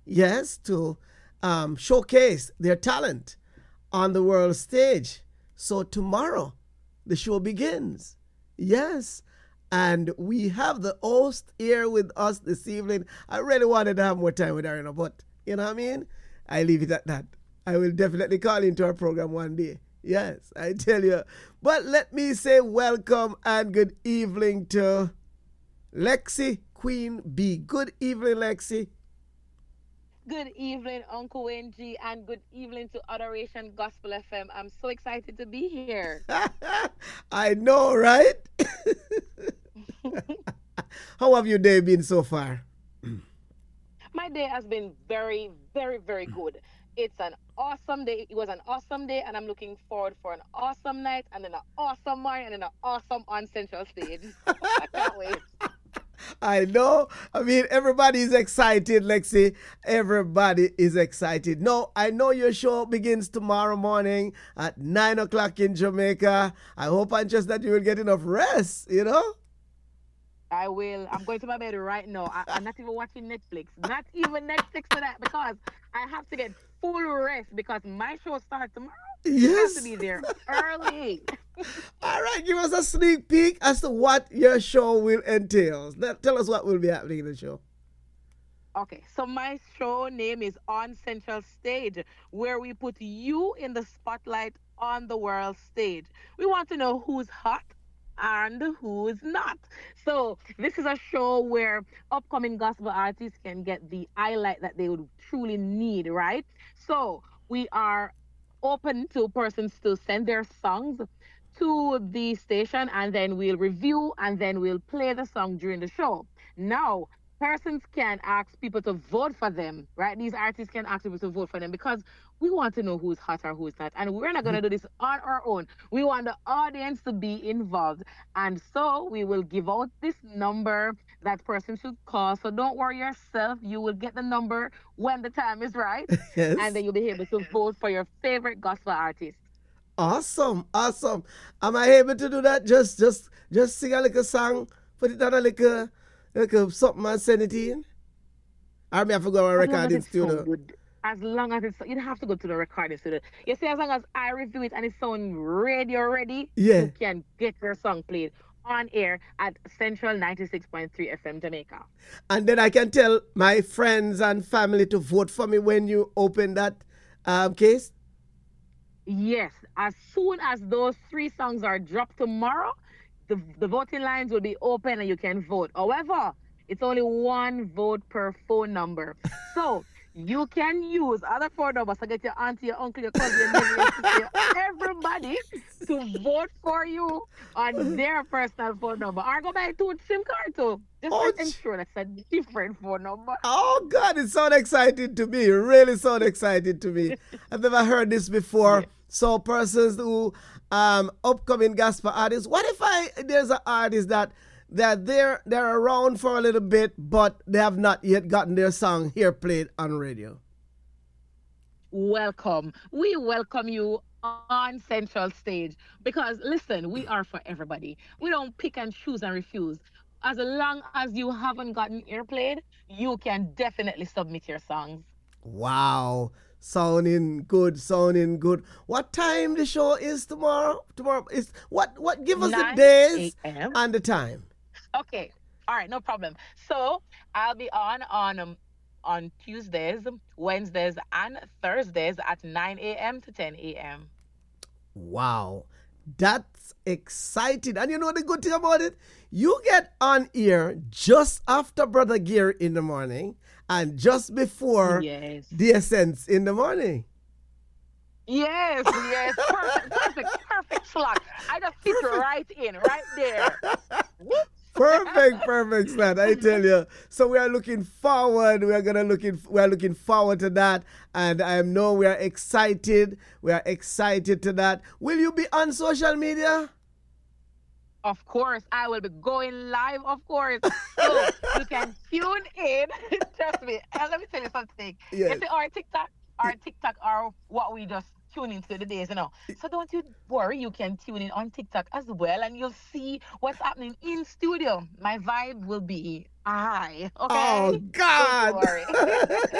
yes, to showcase their talent on the world stage. So tomorrow, the show begins. Yes. And we have the host here with us this evening. I really wanted to have more time with her, but you know what I mean? I leave it at that. I will definitely call into our program one day. Yes, I tell you. But let me say welcome and good evening to Lexi Queen B. Good evening, Lexi. Good evening, Uncle Wenji, and good evening to Adoration Gospel FM. I'm so excited to be here. I know, right? How have your day been so far? My day has been very, very, very good. It's an awesome day. It was an awesome day, and I'm looking forward for an awesome night, and then an awesome morning, and then an awesome on Central Stage. I can't wait. I know. I mean, everybody is excited, Lexi. Everybody is excited. No, I know your show begins tomorrow morning at 9 o'clock in Jamaica. I hope and just that you will get enough rest, you know? I will. I'm going to my bed right now. I'm not even watching Netflix. Not even Netflix for that because I have to get full rest because my show starts tomorrow. I have to Yes. be there early. All right, give us a sneak peek as to what your show will entail. Tell us what will be happening in the show. Okay, so my show name is On Central Stage, where we put you in the spotlight on the world stage. We want to know who's hot and who's not. So this is a show where upcoming gospel artists can get the highlight that they would truly need, right? So we are open to persons to send their songs to the station and then we'll review and then we'll play the song during the show. Now, persons can ask people to vote for them, right? These artists can ask people to vote for them because we want to know who's hot or who's not. And we're not going to do this on our own. We want the audience to be involved. And so we will give out this number that person should call. So don't worry yourself. You will get the number when the time is right. And Yes. then you'll be able to vote for your favorite gospel artist. Awesome, awesome. Am I able to do that? Just sing a little song, put it on a little something and send it in? I may have to go and As long record as in it sounds studio. good. As long as it's, you don't have to go to the recording studio. You see, as long as I review it and it sounds radio ready, Yeah. you can get your song played on air at Central 96.3 FM Jamaica. And then I can tell my friends and family to vote for me when you open that case. Yes, as soon as those three songs are dropped tomorrow, the voting lines will be open and you can vote. However, it's only one vote per phone number. So you can use other phone numbers to get your auntie, your uncle, your cousin, your neighbor, your sister, everybody to vote for you on their personal phone number. Or go buy two SIM card too. Just Oh, ensure that's a different phone number. oh God, it sounds exciting to me. It really sounds exciting to me. I've never heard this before. Yes. So persons who upcoming gospel artists, what if there's an artist that they're around for a little bit, but they have not yet gotten their song here played on radio? Welcome. We welcome you on Central Stage because listen, we are for everybody. We don't pick and choose and refuse. As long as you haven't gotten airplayed, you can definitely submit your songs. Wow. Sounding good, sounding good. What time the show is tomorrow? Tomorrow is what give us the 9 days a.m. and the time. Okay. All right, no problem. So I'll be on Tuesdays, Wednesdays, and Thursdays at 9 a.m. to 10 a.m. Wow. That's exciting. And you know the good thing about it? You get on here just after Brother Gear in the morning and just before Yes. the Essence in the morning. Yes, yes. Perfect, perfect, perfect slot. I just fit right in, right there. Whoop. Perfect, perfect, Slat. I tell you. So we are looking forward. We are looking forward to that. And I know we are excited. We are excited to that. Will you be on social media? Of course, I will be going live, of course. So you can tune in. Trust me. And let me tell you something. You Yes. see, our TikTok are what we just tune into the days, you know. So don't you worry, you can tune in on TikTok as well, and you'll see what's happening in studio. My vibe will be high, Oh okay? Don't you God. worry.